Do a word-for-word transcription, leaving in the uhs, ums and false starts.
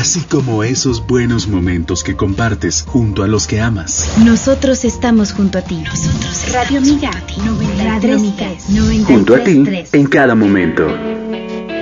así como esos buenos momentos que compartes junto a los que amas. Nosotros estamos junto a ti. Nosotros Radio Miga, Radio Miga, Junto a ti en cada momento.